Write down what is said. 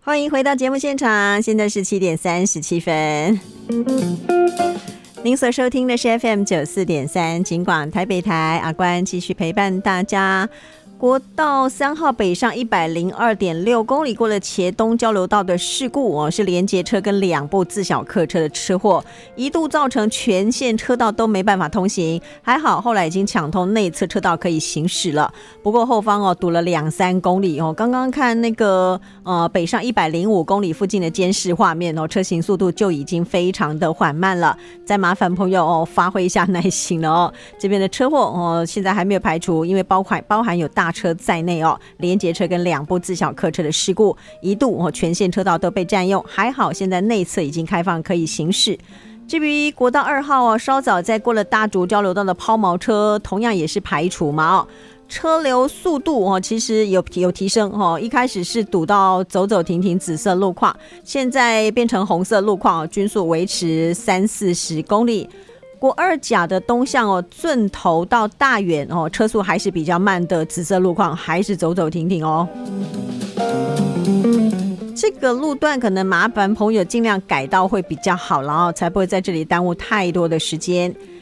欢迎回到节目现场，现在是7:37。您所收听的是 FM94.3 警广台北台，阿关继续陪伴大家。国道3号北上102.6公里过了茄东交流道的事故是连结车跟2部自小客车的车祸，一度造成全线车道都没办法通行，还好后来已经抢通内侧车道可以行驶了。不过后方堵了2-3公里刚刚看那个北上105公里附近的监视画面车行速度就已经非常的缓慢了，再麻烦朋友发挥一下耐心了这边的车祸现在还没有排除，因为包含有大车在内连结车跟2部自小客车的事故，一度全线车道都被占用，还好现在内侧已经开放可以行驶。至于国道2号稍早在过了大竹交流道的抛锚车同样也是排除嘛车流速度其实有提升一开始是堵到走走停停紫色路况，现在变成红色路况均速维持30-40公里。国二甲的东向圳头到大园车速还是比较慢的紫色路况，还是走走停停这个路段可能麻烦朋友尽量改道会比较好了才不会在这里耽误太多的时间。